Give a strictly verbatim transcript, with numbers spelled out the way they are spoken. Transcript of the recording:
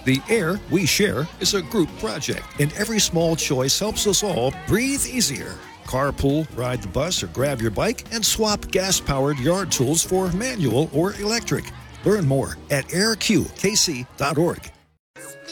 The air we share is a group project, and every small choice helps us all breathe easier. Carpool, ride the bus, or grab your bike and swap gas-powered yard tools for manual or electric. Learn more at air q k c dot org.